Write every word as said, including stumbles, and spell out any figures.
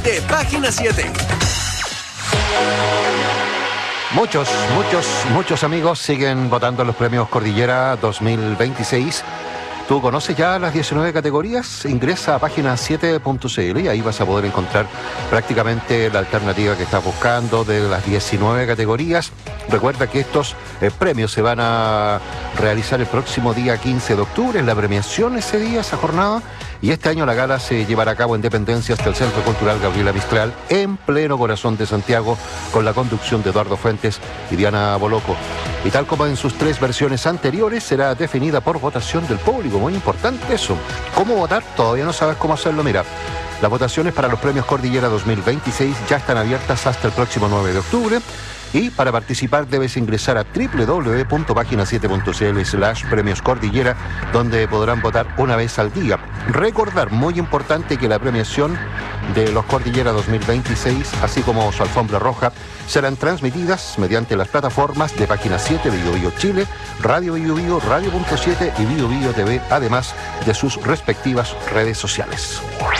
de Página siete. Muchos, muchos, muchos amigos siguen votando en los premios Cordillera dos mil veintiséis. ¿Tú conoces ya las diecinueve categorías? Ingresa a página siete punto c l y ahí vas a poder encontrar prácticamente la alternativa que estás buscando de las diecinueve categorías. Recuerda que estos eh, premios se van a realizar el próximo día quince de octubre, en la premiación ese día, esa jornada. Y este año la gala se llevará a cabo en dependencias del Centro Cultural Gabriela Mistral, en pleno corazón de Santiago, con la conducción de Eduardo Fuentes y Diana Boloco. Y tal como en sus tres versiones anteriores, será definida por votación del público. Muy importante eso. ¿Cómo votar? Todavía no sabes cómo hacerlo. Mira, las votaciones para los premios Cordillera dos mil veintiséis ya están abiertas hasta el próximo nueve de octubre. Y para participar debes ingresar a doble u doble u doble u punto página siete punto c l slash premios Cordillera, donde podrán votar una vez al día. Recordar, muy importante, que la premiación de los Cordillera dos mil veintiséis, así como su alfombra roja, serán transmitidas mediante las plataformas de Página siete, Bio Bio Chile, Radio Bio Bio, Radio punto siete y Bio Bio T V, además de sus respectivas redes sociales.